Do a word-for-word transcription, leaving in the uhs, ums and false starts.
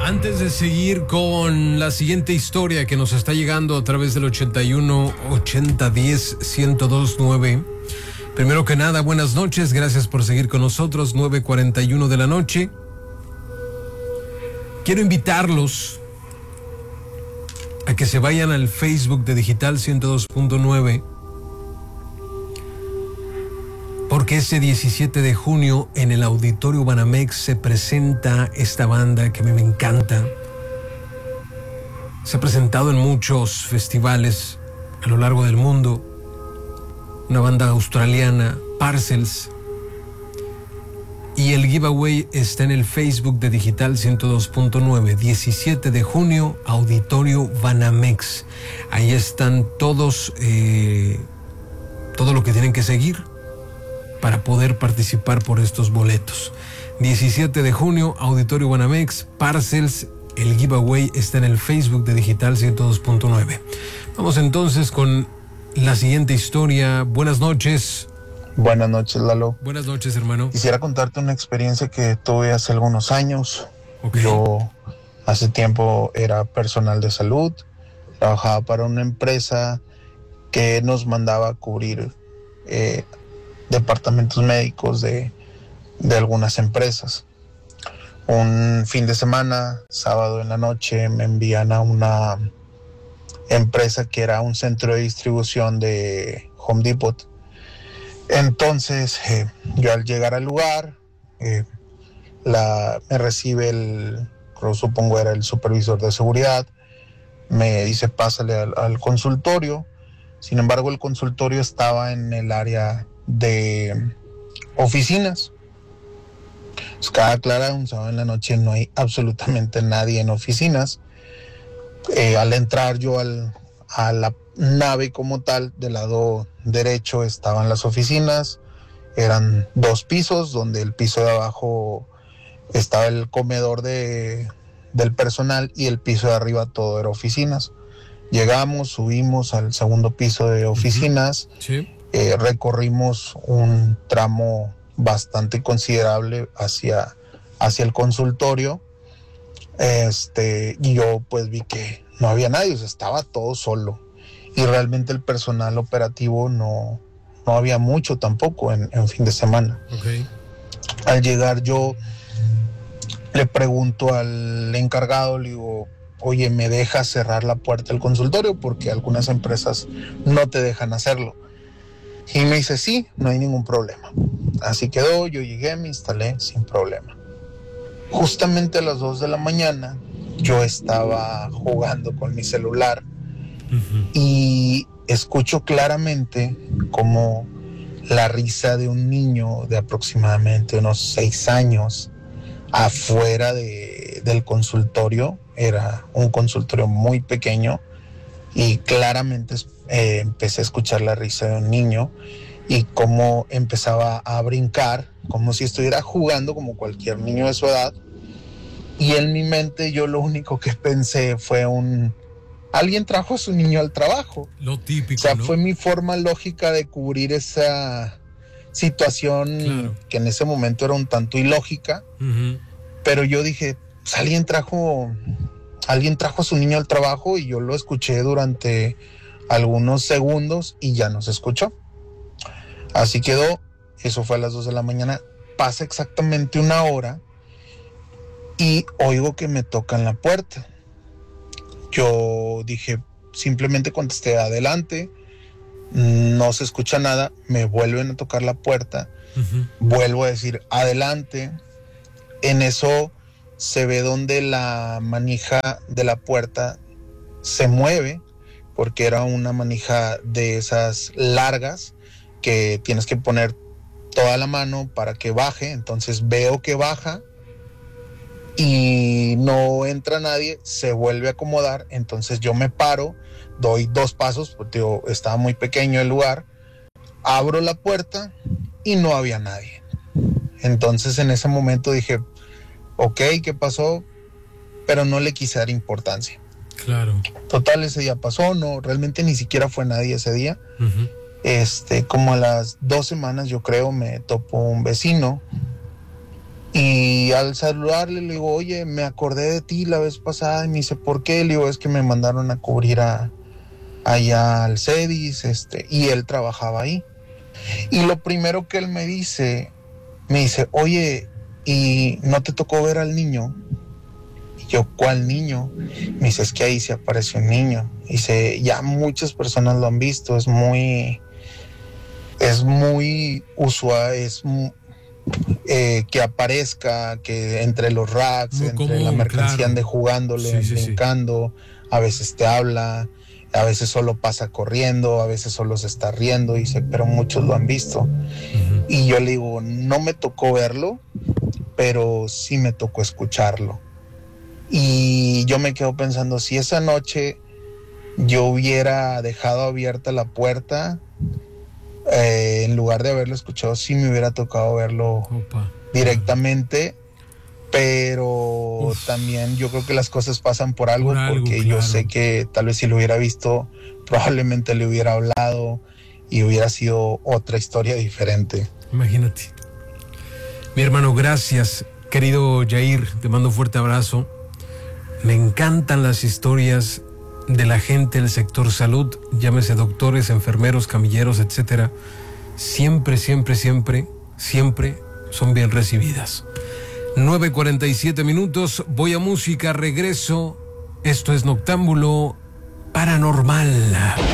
Antes de seguir con la siguiente historia que nos está llegando a través del ochenta y uno, ochenta, diez, ciento dos, nueve. Primero que nada, buenas noches, gracias por seguir con nosotros, nueve cuarenta y uno de la noche. Quiero invitarlos a que se vayan al Facebook de Digital ciento dos punto nueve, porque ese diecisiete de junio en el Auditorio Banamex se presenta esta banda que a mí me encanta. Se ha presentado en muchos festivales a lo largo del mundo. Una banda australiana, Parcels. Y el giveaway está en el Facebook de Digital ciento dos punto nueve. diecisiete de junio, Auditorio Banamex. Ahí están todos, eh, todo lo que tienen que seguir para poder participar por estos boletos. diecisiete de junio, Auditorio Banamex, Parcels. El giveaway está en el Facebook de Digital ciento dos punto nueve. Vamos entonces con la siguiente historia. Buenas noches. Buenas noches, Lalo. Buenas noches, hermano. Quisiera contarte una experiencia que tuve hace algunos años. Okay. Yo hace tiempo era personal de salud, trabajaba para una empresa que nos mandaba a cubrir eh, departamentos médicos de, de algunas empresas. Un fin de semana, sábado en la noche, me envían a una empresa que era un centro de distribución de Home Depot. Entonces, eh, yo al llegar al lugar, eh, la, me recibe el, creo, supongo era el supervisor de seguridad, me dice pásale al, al consultorio. Sin embargo, el consultorio estaba en el área de oficinas. Pues cada clara, un sábado en la noche no hay absolutamente nadie en oficinas. Eh, al entrar yo al, a la nave como tal, del lado derecho estaban las oficinas. Eran dos pisos, donde el piso de abajo estaba el comedor de, del personal y el piso de arriba todo era oficinas. Llegamos, subimos al segundo piso de oficinas. Sí. Eh, recorrimos un tramo bastante considerable hacia, hacia el consultorio. Este, y yo pues vi que no había nadie, o sea, estaba todo solo. Y realmente el personal operativo no, no había mucho tampoco en, en fin de semana. Okay. Al llegar yo le pregunto al encargado, le digo, oye, ¿me dejas cerrar la puerta del consultorio? Porque algunas empresas no te dejan hacerlo. Y me dice, sí, no hay ningún problema. Así quedó, yo llegué, me instalé sin problema. Justamente a las dos de la mañana, yo estaba jugando con mi celular uh-huh. y escucho claramente como la risa de un niño de aproximadamente unos seis años afuera de, del consultorio. Era un consultorio muy pequeño y claramente eh, empecé a escuchar la risa de un niño y cómo empezaba a brincar, como si estuviera jugando como cualquier niño de su edad. Y en mi mente yo lo único que pensé fue un... alguien trajo a su niño al trabajo. Lo típico, O sea, ¿no? fue mi forma lógica de cubrir esa situación, claro, que en ese momento era un tanto ilógica. Uh-huh. Pero yo dije, pues alguien trajo... alguien trajo a su niño al trabajo, y yo lo escuché durante algunos segundos y ya no se escuchó. Así quedó. Eso fue a las dos de la mañana. Pasa exactamente una hora y oigo que me tocan la puerta. Yo dije, simplemente contesté adelante, no se escucha nada, me vuelven a tocar la puerta, uh-huh. vuelvo a decir adelante. En eso se ve donde la manija de la puerta se mueve, porque era una manija de esas largas que tienes que poner toda la mano para que baje. Entonces veo que baja y no entra nadie, se vuelve a acomodar. Entonces yo me paro, doy dos pasos, porque digo, estaba muy pequeño el lugar, abro la puerta y no había nadie. Entonces en ese momento dije, ok, ¿qué pasó? Pero no le quise dar importancia. Claro. Total, ese día pasó, no, realmente ni siquiera fue nadie ese día. Uh-huh. Este, como a las dos semanas, yo creo, me topó un vecino Y al saludarle le digo, oye, me acordé de ti la vez pasada. Y me dice, ¿por qué? Le digo, es que me mandaron a cubrir a, allá al CEDIS, este, y él trabajaba ahí. Y lo primero que él me dice, me dice, oye, ¿y no te tocó ver al niño? Y yo, ¿cuál niño? Me dice, es que ahí se apareció un niño. Y dice, ya muchas personas lo han visto, es muy, es muy usual, es muy, eh, que aparezca, que entre los racks, muy entre común, la mercancía claro. ande jugándole, sí, sí, brincando, sí. A veces te habla, a veces solo pasa corriendo, a veces solo se está riendo, y dice, pero muchos lo han visto. Uh-huh. Y yo le digo, no me tocó verlo, pero sí me tocó escucharlo. Y yo me quedo pensando, si esa noche yo hubiera dejado abierta la puerta, eh, en lugar de haberlo escuchado, sí me hubiera tocado verlo Opa. directamente. Pero Uf. también yo creo que las cosas pasan por algo, por algo porque claro. yo sé que tal vez si lo hubiera visto, probablemente le hubiera hablado y hubiera sido otra historia diferente. Imagínate. Mi hermano, gracias. Querido Yair, te mando un fuerte abrazo. Me encantan las historias de la gente del sector salud, llámese doctores, enfermeros, camilleros, etcétera. Siempre, siempre, siempre, siempre son bien recibidas. nueve cuarenta y siete minutos, voy a música, regreso. Esto es Noctámbulo Paranormal.